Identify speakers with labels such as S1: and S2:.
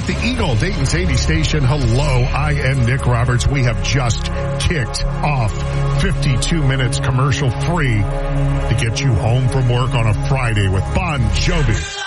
S1: at the Eagle, Dayton's 80 station. Hello, I am Nick Roberts. We have just kicked off 52 minutes commercial free to get you home from work on a Friday with Bon Jovi.